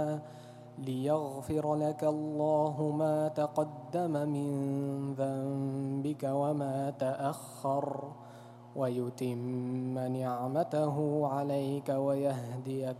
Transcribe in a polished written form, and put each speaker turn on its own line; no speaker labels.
ليغفر لك الله ما تقدم من ذنبك وما تأخر ويتم نعمته عليك ويهديك